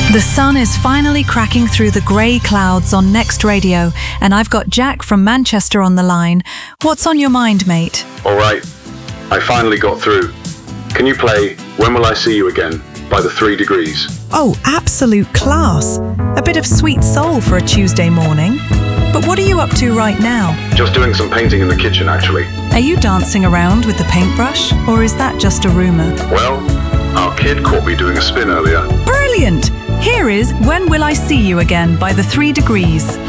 The sun is finally cracking through the grey clouds on Next Radio, and I've got Jack from Manchester on the line. What's on your mind, mate? All right, I finally got through. Can you play When Will I See You Again by the 3 Degrees? Oh, absolute class. A bit of sweet soul for a Tuesday morning. But what are you up to right now? Just doing some painting in the kitchen, actually. Are you dancing around with the paintbrush, or is that just a rumour? Well, our kid caught me doing a spin earlier. Brilliant! Here is When Will I See You Again by the 3 Degrees.